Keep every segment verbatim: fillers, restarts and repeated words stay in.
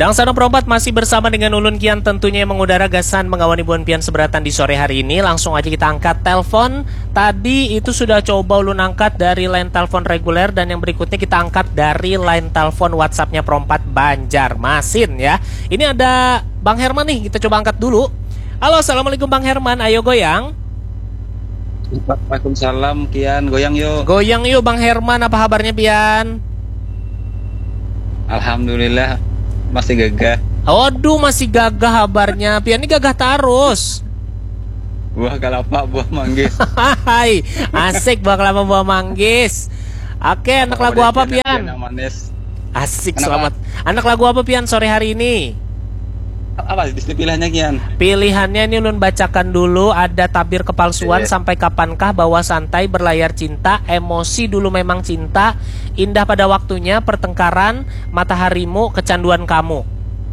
Dang Sadang Perompat masih bersama dengan Ulun Kian tentunya yang mengudara gasan mengawani buan pian seberatan di sore hari ini. Langsung aja kita angkat telepon. Tadi itu sudah coba Ulun angkat dari line telepon reguler, dan yang berikutnya kita angkat dari line telepon WhatsAppnya Perompat Banjarmasin ya. Ini ada Bang Herman nih, kita coba angkat dulu. Halo, assalamualaikum Bang Herman, ayo goyang. Waalaikumsalam Kian, goyang yuk. Goyang yuk Bang Herman, apa kabarnya pian? Alhamdulillah masih gagah. Waduh, masih gagah kabarnya. Pian ini gagah terus. Buah kelapa, buah manggis. Hai, asik buah kelapa buah manggis. Oke, anak lagu apa Pian? Asik, selamat. Anak lagu apa Pian sore hari ini? Apa sih pilihannya Kian? Pilihannya ini Ulun bacakan dulu. Ada tabir kepalsuan, sampai kapankah, bawa santai, berlayar cinta, emosi dulu memang cinta, indah pada waktunya, pertengkaran, mataharimu, kecanduan kamu.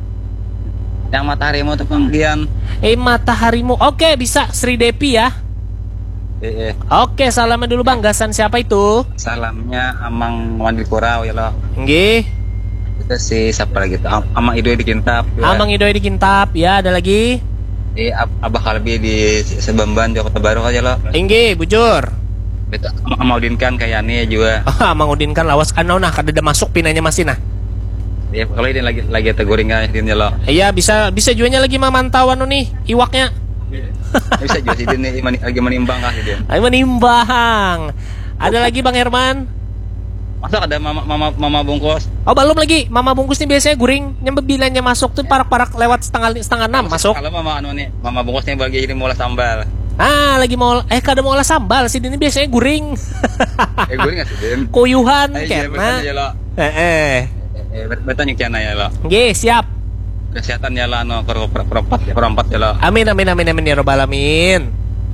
Yang mataharimu tuh Kian. Eh mataharimu. Oke, bisa Sri Depi ya. Eh, eh. Oke, salamnya dulu Bang. Gasan siapa itu? Salamnya Amang Wandil Kurau ya lo. Nggih. Itu si siapa lagi tuh? Amang Idoi di Kintap. Ya. Amang Idoi di Kintap ya, ada lagi? Eh Ab Abah Kalbi di Sebamban Jakarta Baru aja lo. Nggih, bujur. Itu Amang Udin kan kayak aneh juga. Ah, Amang Udin kan lawas kan nah, kada masuk pinanya masih nah. Ya kalau ini lagi lagi tegoringan ini lo. Iya, bisa bisa jualnya lagi memantauan nih iwaknya. Bisa juga sih ini lagi menimbang kah dia. Ayo menimbang. Ada lagi Bang Herman? Masa ada mama mama mama bungkus? Oh, belum lagi. Mama bungkus nih biasanya guring. Yang bilangnya masuk tuh parak-parak lewat setengah setengah enam masuk. Kalau mama anu nih, mama bungkusnya bagi ini mola sambal. Ah, lagi mau eh kada mau olah sambal sih, ini biasanya guring. Eh guring enggak sih, Den? Koyuhan karena. Heeh. Eh, bertanya kiana ya lo. Nggih, siap. Kesehatan ya lo anu perempat ya perempat ya lo. Amin amin amin amin ya robbal alamin.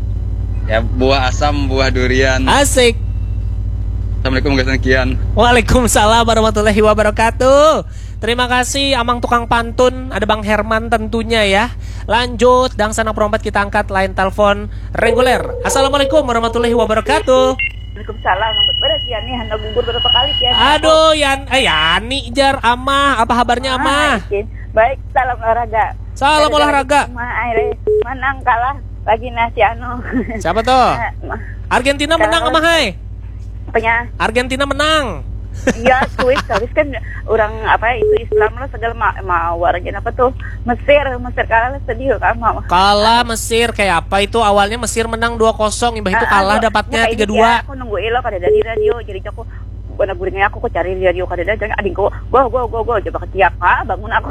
Ya buah asam, buah durian. Asik. Assalamualaikum Gasan Kian. Waalaikumsalam warahmatullahi wabarakatuh. Terima kasih Amang tukang pantun. Ada Bang Herman tentunya ya. Lanjut, Dang Sadang Perompat kita angkat line telepon reguler. Assalamualaikum warahmatullahi wabarakatuh. Waalaikumsalam. Berat Kian nih, hendak gugur berapa kali Kian? Aduh, Yan, eh Yani jar Amah, apa kabarnya Amah? Baik, salam olahraga. Salam olahraga. Menang kalah lagi nasi anu. Siapa tuh? Argentina menang Amah hai. Apanya? Argentina menang. Iya, Swiss, Swiss kan orang apa itu Islam lah segala ma mawar aja apa tuh Mesir, Mesir kalah sedih kan mau. Kalah Mesir kayak apa itu? Awalnya Mesir menang dua kosong, imbah itu kalah dapatnya tiga dua. Aku nunggu elo kada dari radio, jadi aku benar guringnya aku kok cari radio kada ada, jangan adingku. Gua gua gua gua coba ketiak, Pak, bangun aku.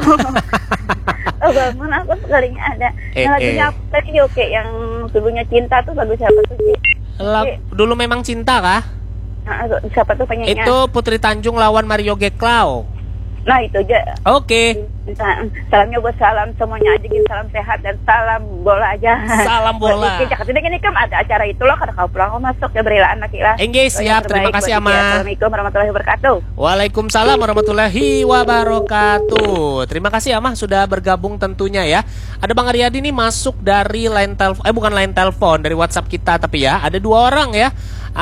Oh, bangun aku sekalinya ada. Eh, nah, lagunya eh. tadi oke yang dulunya cinta tuh lagu siapa tuh sih? Dulu memang cinta kah? Nah, siapa tuh penyanyinya? Itu Putri Tanjung lawan Mario Geklau. Nah itu aja. Oke. Okay. Salamnya buat salam semuanya aja, gitu. Salam sehat dan salam bola aja. Salam bola. Jakarta ini kan ada acara itu loh, kada kau pulang kau masuk ya berilaan lagi lah. Enggak siap, terima kasih Ama. Assalamualaikum warahmatullahi wabarakatuh. Waalaikumsalam warahmatullahi wabarakatuh. Terima kasih Ama sudah bergabung tentunya ya. Ada Bang Aryadi nih masuk dari line telepon, eh bukan line telepon, dari WhatsApp kita tapi ya ada dua orang ya.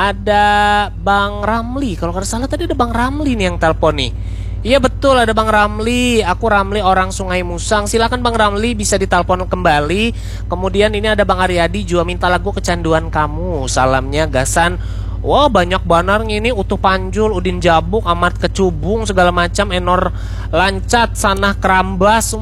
Ada Bang Ramli, kalau kada salah tadi ada Bang Ramli nih yang telepon nih. Iya betul, ada Bang Ramli. Aku Ramli orang Sungai Musang. Silakan Bang Ramli bisa ditelepon kembali. Kemudian ini ada Bang Aryadi juga minta lagu Kecanduan Kamu. Salamnya Gasan. Wah, banyak banar ini, Utuh Panjul, Udin Jabuk, Amat Kecubung, segala macam, Enor Lancat, Sanah Kerambas.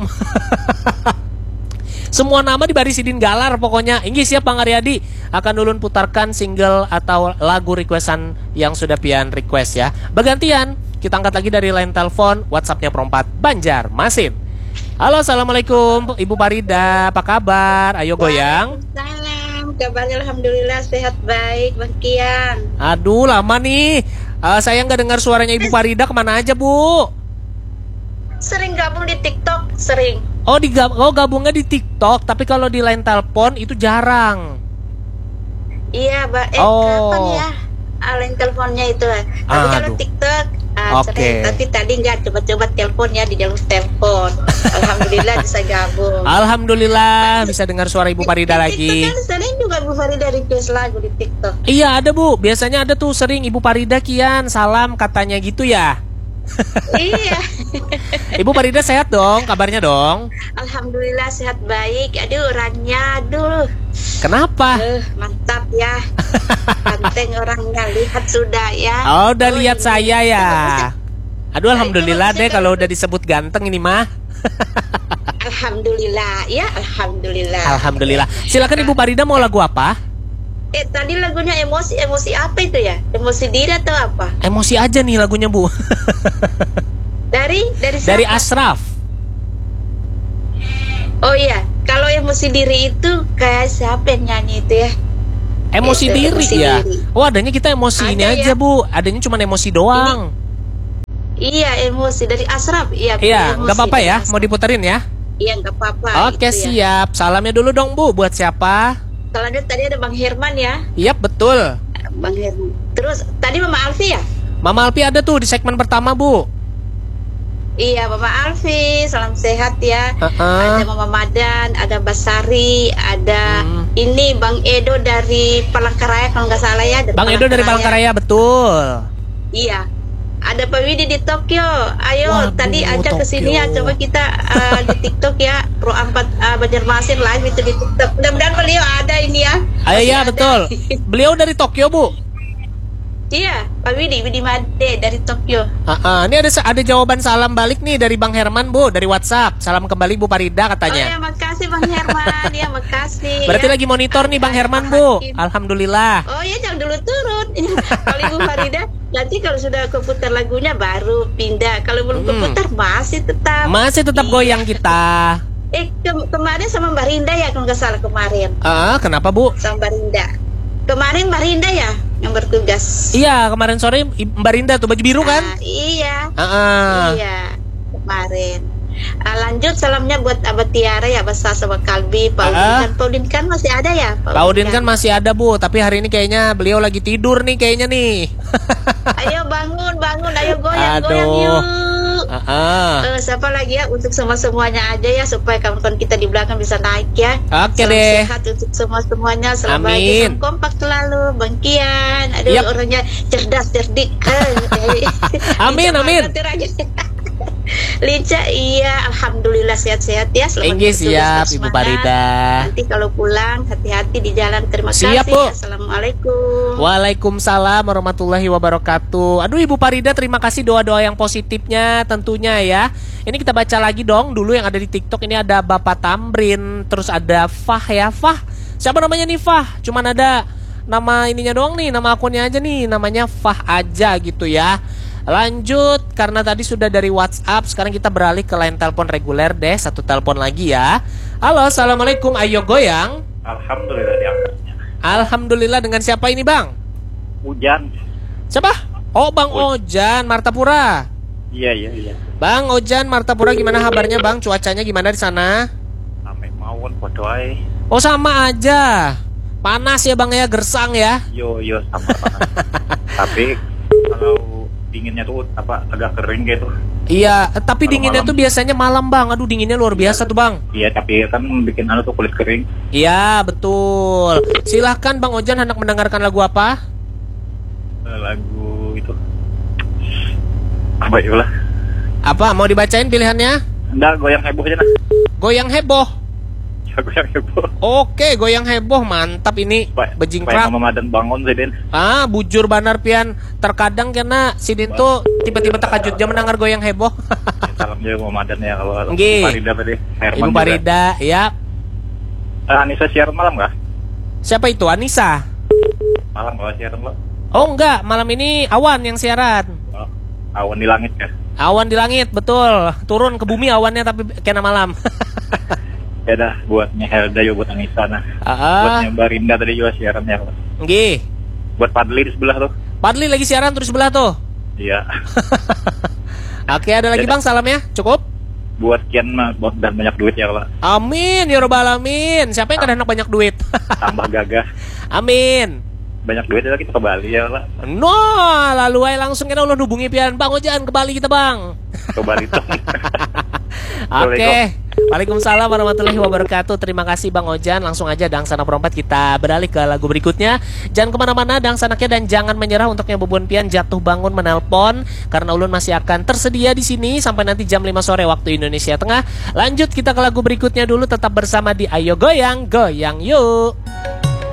Semua nama di Barisidin Galar pokoknya. Ini siap Bang Aryadi. Akan ulun putarkan single atau lagu requestan yang sudah pian request ya. Bergantian kita angkat lagi dari line telepon WhatsAppnya Perompat Banjarmasin. Halo, assalamualaikum Ibu Parida, apa kabar? Ayo goyang. Salam, kabarnya alhamdulillah sehat baik Bang Kian. Aduh lama nih. uh, Saya nggak dengar suaranya Ibu Parida, kemana aja Bu? Sering gabung di TikTok, sering. Oh, digab oh gabungnya di TikTok, tapi kalau di line telepon itu jarang. Iya, Mbak. Eh, oh. kapan ya? Line teleponnya itu. Tapi Aduh. kalau TikTok ah, Oke. sering. Tapi tadi nggak coba-coba teleponnya di jalur telepon. Alhamdulillah bisa gabung. Alhamdulillah bisa dengar suara Ibu Parida Di lagi. TikTok kan sering juga Bu Farida request lagu di TikTok. Iya ada Bu, biasanya ada tuh sering Ibu Parida Kian salam katanya gitu ya. Iya. Ibu Farida sehat dong, kabarnya dong. Alhamdulillah sehat baik. Aduh, orangnya aduh. Kenapa? Eh, mantap ya. Ganteng orangnya, lihat sudah ya. Oh, udah lihat ini. saya ya. Aduh, alhamdulillah Nah, itu deh maksudnya kalau kalau- udah disebut ganteng ini mah. Alhamdulillah ya, alhamdulillah. Alhamdulillah. Silakan Ibu Farida mau lagu apa? Eh, tadi lagunya emosi, emosi apa itu ya? Emosi diri atau apa? Emosi aja nih lagunya, Bu. Dari dari siapa? Dari Ashraf. Oh iya, kalau emosi diri itu kayak siapa yang nyanyi itu ya? Emosi Itu, diri emosi ya. diri. Oh, adanya kita emosi ini Ada aja, ya. Bu. Adanya cuma emosi doang. Iya, emosi dari Ashraf. Iya, Iya, emosi nggak apa-apa dari ya. Ashraf. Mau diputerin ya? Iya, nggak apa-apa. Oke, gitu ya. siap. Salamnya dulu dong, Bu. Buat siapa? Kalau ada tadi ada Bang Herman ya, Yap, betul. Bang Herman. Terus tadi Mama Alfi ya? Mama Alpi ada tuh di segmen pertama, Bu. Iya, Mama Alfi, salam sehat ya. Heeh. Ada Mama Madan, ada Basari, ada Hmm. ini Bang Edo dari Palangkaraya kalau nggak salah ya. Bang Edo dari Palangkaraya, betul. Iya. Ada Pak Widi di Tokyo. Ayo, Waduh, tadi ajak ke sini ya. Tokyo. Coba kita uh, di TikTok ya. Pro empat uh, Banjarmasin live itu di TikTok. Mudah-mudahan beliau ada ini ya. Ayo Masih ya, ada. betul. Beliau dari Tokyo, Bu. Iya, Pak Widi, Widi Made dari Tokyo. Ah, ah. Ini ada ada jawaban salam balik nih dari Bang Herman, Bu, dari WhatsApp. Salam kembali Bu Farida Oh ya, katanya. makasih Bang Herman. Ya, makasih. Berarti ya. lagi monitor nih Bang Ada Herman, Pak Bu. Hakim. Alhamdulillah. Oh ya, jangan dulu turun. Kalau Ibu Farida, nanti kalau sudah keputar lagunya baru pindah. Kalau belum Hmm. keputar masih tetap. Masih tetap Iya. goyang kita. Eh, ke- kemarin sama Mbak Rinda ya kalau nggak salah kemarin. Ah, kenapa, Bu? Sama Mbak Rinda. Kemarin Mbak Rinda ya yang bertugas. Iya, kemarin sore I- Mbak Rinda tuh baju biru kan? Ah, iya. Ah, ah. Iya, kemarin. Ah, lanjut salamnya buat Abah Tiara ya, Basa sama Kalbi, Pak Ah. Udin kan. Pak Udin kan masih ada ya? Pak Udin kan masih ada, Bu, tapi hari ini kayaknya beliau lagi tidur nih kayaknya nih. Ayo bangun, bangun, ayo goyang, Aduh. goyang yuk. Ah, ah. Eh, siapa lagi ya untuk semua semuanya aja ya supaya kawan-kawan kita di belakang bisa naik ya. Oke Salam deh. sehat untuk semua semuanya. Selamat Amin. bahagia, salam kompak selalu, Bang Kian. Aduh, Yap. orangnya cerdas, cerdik. Eh, Amin, Lica amin. banget orangnya. Lica, iya, alhamdulillah sehat-sehat ya. Selamat Enggih, bertugas, siap terus Ibu semangat. Farida. Nanti kalau pulang hati-hati di jalan. Terima Siap, kasih. Bu. Assalamualaikum. Waalaikumsalam warahmatullahi wabarakatuh. Aduh Ibu Farida, terima kasih doa-doa yang positifnya tentunya ya. Ini kita baca lagi dong dulu yang ada di TikTok. Ini ada Bapak Tamrin, terus ada Fah ya. Fah, siapa namanya nih Fah? Cuman ada nama ininya doang nih, nama akunnya aja nih, namanya Fah aja gitu ya. Lanjut, karena tadi sudah dari WhatsApp, sekarang kita beralih ke line telepon reguler deh. Satu telepon lagi ya. Halo, assalamualaikum, ayo goyang. Alhamdulillah diangkatnya. Alhamdulillah, dengan siapa ini Bang? Hujan. Siapa? Oh Bang Ojan, Martapura. Iya iya iya. Bang Ojan, Martapura, gimana kabarnya Bang? Cuacanya gimana di sana? Ame mawon podo ae. Oh sama aja. Panas ya Bang ya, gersang ya. Yo yo sama panas. Tapi kalau dinginnya tuh apa agak kering gitu. Iya, eh, tapi Kalau dinginnya malam. tuh biasanya malam Bang. Aduh dinginnya luar biasa tuh Bang. Iya tapi kan bikin anu tuh kulit kering. Iya betul. Silahkan Bang Ojan hendak mendengarkan lagu apa? Eh, lagu itu. Apa itu lah? Apa? Mau dibacain pilihannya? Enggak, goyang heboh aja nah. Goyang heboh. Ya goyang heboh. Oke, goyang heboh, mantap ini. Supaya, Bejing supaya prak. Mama Madan bangun sih Den. Ah, bujur banar pian. Terkadang karena si Din tuh tiba-tiba terkejut dia mendengar goyang heboh. Ya, salam juga Mama Madan ya kalau Nggih. Farida tadi. Herman Ibu juga. Farida, ya. Eh, Anissa siaran malam kah? Siapa itu? Anissa. Malam kalau siaran lo. Oh enggak, malam ini Awan yang siaran. Oh, awan di langit ya. Awan di langit, betul. Turun ke bumi awannya tapi kena malam. Ya dah, buatnya Helda juga buat Anissa nah. Ah, Buatnya Barinda tadi juga siaran ya. nggih. Buat Padli di sebelah tuh. Padli lagi siaran terus sebelah tuh. Iya. Oke, ada lagi Bang salamnya? Cukup? Buat Kian mah buat dan banyak duit ya kalau Amin ya rabbal alamin. Siapa yang kadang banyak duit? tambah gagah. Amin. Banyak duit ya kita ke Bali ya lah. No, lalu aja langsung kita ulun hubungi pian Bang Ojan ke Bali kita Bang. Ke Bali tuh. Oke. Waalaikumsalam warahmatullahi wabarakatuh. Terima kasih Bang Ojan. Langsung aja Dangsanak Perempat kita beralih ke lagu berikutnya. Jangan kemana-mana Dangsanaknya, dan jangan menyerah untuk yang Bubun Pian jatuh bangun menelpon, karena Ulun masih akan tersedia di sini sampai nanti jam lima sore waktu Indonesia Tengah. Lanjut kita ke lagu berikutnya dulu. Tetap bersama di Ayo Goyang Goyang Yuk.